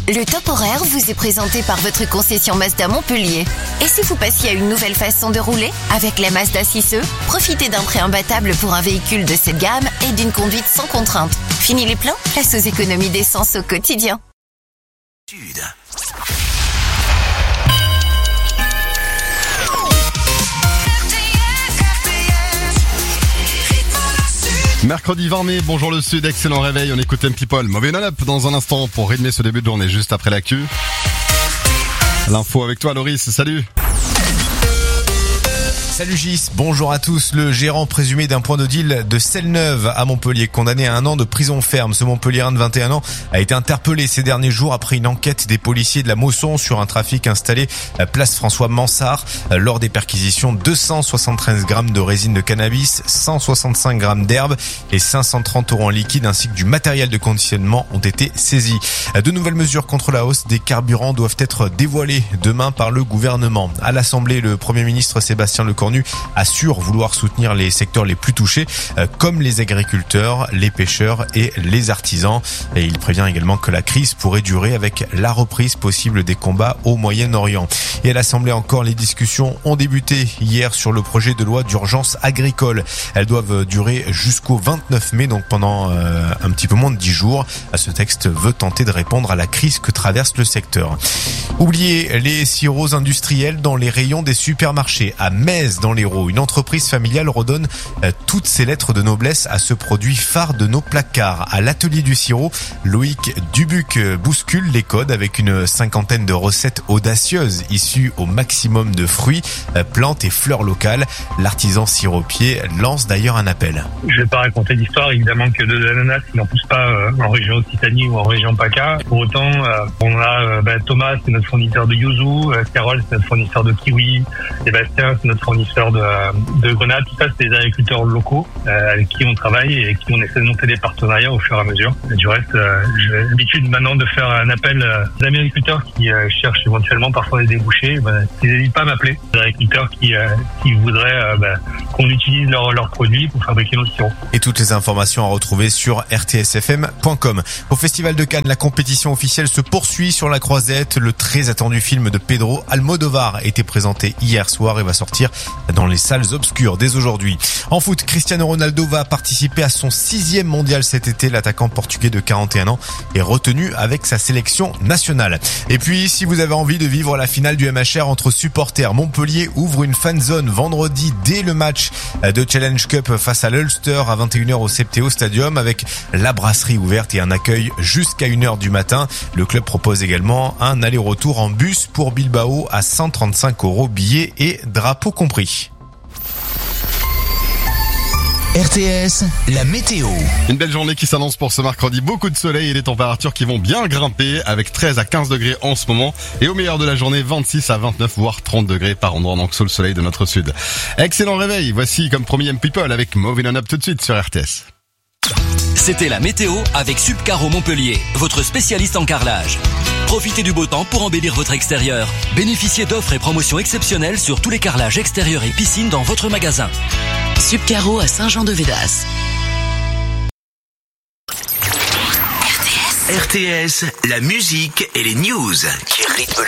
Le top horaire vous est présenté par votre concession Mazda Montpellier. Et si vous passiez à une nouvelle façon de rouler? Avec la Mazda 6e, profitez d'un prêt imbattable pour un véhicule de cette gamme et d'une conduite sans contrainte. Fini les plans? Place aux économies d'essence au quotidien. Mercredi 20 mai, bonjour le Sud, excellent réveil, on écoute M-People, Moving On Up dans un instant pour rythmer ce début de journée juste après l'actu. L'info avec toi Loris, salut. Salut Gis, bonjour à tous. Le gérant présumé d'un point de deal de Selle-Neuve à Montpellier, condamné à 1 an de prison ferme. Ce Montpelliérain de 21 ans a été interpellé ces derniers jours après une enquête des policiers de la Mosson sur un trafic installé à place François Mansart. Lors des perquisitions, 273 grammes de résine de cannabis, 165 grammes d'herbe et 530 € en liquide ainsi que du matériel de conditionnement ont été saisis. De nouvelles mesures contre la hausse des carburants doivent être dévoilées demain par le gouvernement. À l'Assemblée, le Premier ministre Sébastien Lecornu assure vouloir soutenir les secteurs les plus touchés comme les agriculteurs, les pêcheurs et les artisans. Et il prévient également que la crise pourrait durer avec la reprise possible des combats au Moyen-Orient. Et à l'Assemblée encore, les discussions ont débuté hier sur le projet de loi d'urgence agricole. Elles doivent durer jusqu'au 29 mai, donc pendant un petit peu moins de 10 jours. Ce texte veut tenter de répondre à la crise que traverse le secteur. Oubliez les sirops industriels dans les rayons des supermarchés. À Metz, dans l'Hérault, une entreprise familiale redonne toutes ses lettres de noblesse à ce produit phare de nos placards. À l'atelier du sirop, Loïc Dubuc bouscule les codes avec une cinquantaine de recettes audacieuses issues au maximum de fruits, plantes et fleurs locales. L'artisan siropier lance d'ailleurs un appel. Je vais pas raconter l'histoire, évidemment, que de l'ananas qui n'en pousse pas en région Occitanie ou en région PACA. Pour autant, on a Thomas, c'est notre fournisseur de yuzu, Carole, c'est notre fournisseur de kiwi, Sébastien, c'est notre fournisseur de grenades. Tout ça, c'est des agriculteurs locaux avec qui on travaille et qui on essaie de monter des partenariats au fur et à mesure. Et du reste, j'ai l'habitude maintenant de faire un appel aux agriculteurs qui cherchent éventuellement parfois des débouchés. Ils n'hésitent pas à m'appeler. Des agriculteurs qui voudraient qu'on utilise leurs produits pour fabriquer nos sirops. Et toutes les informations à retrouver sur rtsfm.com. Au Festival de Cannes, la compétition officielle se poursuit sur la Croisette. Le très attendu film de Pedro Almodóvar a été présenté hier soir et va sortir dans les salles obscures dès aujourd'hui. En foot, Cristiano Ronaldo va participer à son 6e mondial cet été. L'attaquant portugais de 41 ans est retenu avec sa sélection nationale. Et puis, si vous avez envie de vivre la finale du MHR entre supporters, Montpellier ouvre une fan zone vendredi dès le match de Challenge Cup face à l'Ulster à 21h au Septéo Stadium avec la brasserie ouverte et un accueil jusqu'à 1h du matin. Le club propose également un aller-retour en bus pour Bilbao à 135 € billets et drapeau compris. RTS, la météo. Une belle journée qui s'annonce pour ce mercredi, beaucoup de soleil et des températures qui vont bien grimper avec 13 à 15 degrés en ce moment et au meilleur de la journée 26 à 29 voire 30 degrés par endroit donc sous le soleil de notre sud. Excellent réveil, voici comme promis M-People avec Moving On Up tout de suite sur RTS. C'était la météo avec Subcaro Montpellier, votre spécialiste en carrelage. Profitez du beau temps pour embellir votre extérieur. Bénéficiez d'offres et promotions exceptionnelles sur tous les carrelages extérieurs et piscines dans votre magasin. Subcaro à Saint-Jean-de-Védas. RTS, la musique et les news qui rythment